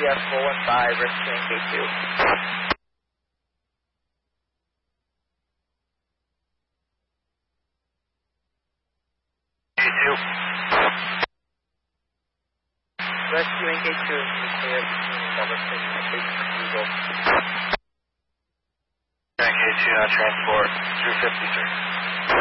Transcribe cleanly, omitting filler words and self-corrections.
GPS 415, rescuing K2. K2. Rescuing K2, clear between double six and K2 Eagle. K2 on transport 353.